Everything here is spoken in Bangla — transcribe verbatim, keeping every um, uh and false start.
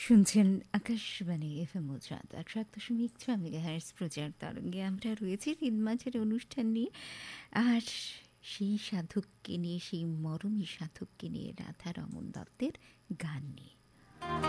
শুনছেন আকাশবাণী এফএম গুজরাট একশো এক দশমিক ছয় মেগাহার্টজ প্রচার তরঙ্গে আমরা রয়েছি ঈদ মাঝের অনুষ্ঠান নিয়ে। আর সেই সাধককে নিয়ে, সেই মরমী সাধককে নিয়ে, রাধা রমন দত্তের গান নিয়ে।